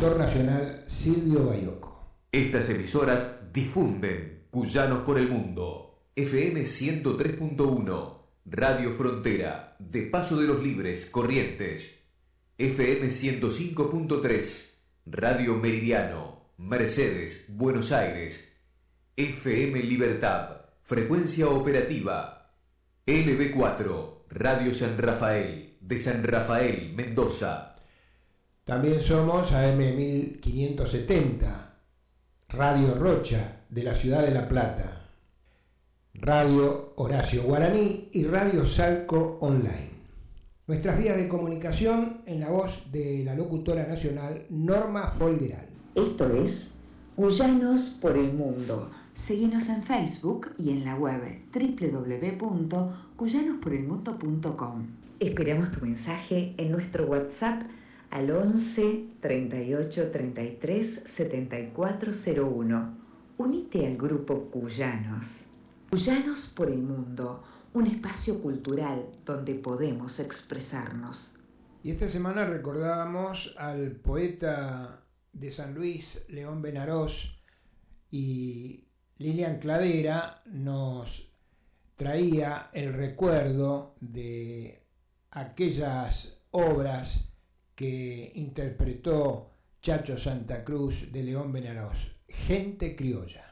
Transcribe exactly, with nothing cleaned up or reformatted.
locutor nacional Silvio Baiocco. Estas emisoras difunden Cuyanos por el Mundo. F M ciento tres punto uno, Radio Frontera, de Paso de los Libres, Corrientes. F M ciento cinco punto tres, Radio Meridiano, Mercedes, Buenos Aires. F M Libertad, frecuencia operativa. L B cuatro, Radio San Rafael, de San Rafael, Mendoza. También somos A M mil quinientos setenta, Radio Rocha, de la ciudad de La Plata, Radio Horacio Guaraní y Radio Salco Online. Nuestras vías de comunicación en la voz de la locutora nacional Norma Folgueral. Esto es Cuyanos por el Mundo. Seguinos en Facebook y en la web doble u doble u doble u punto cuyanos por el mundo punto com. Esperamos tu mensaje en nuestro WhatsApp al once, treinta y ocho, treinta y tres, setenta y cuatro cero uno. Unite al grupo Cuyanos. Cuyanos por el Mundo, un espacio cultural donde podemos expresarnos. Y esta semana recordábamos al poeta de San Luis, León Benarós, y Lilian Cladera nos traía el recuerdo de aquellas obras que interpretó Chacho Santa Cruz de León Benarós, Gente Criolla.